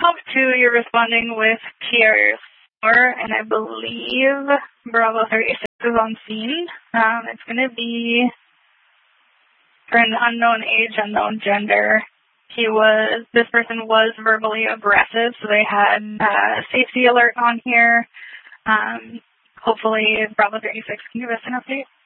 Pump 2, you're responding with TR4, and I believe Bravo 36 is on scene. It's going to be for an unknown age, unknown gender. This person was verbally aggressive, so they had a safety alert on here. Hopefully Bravo 36 can give us an update.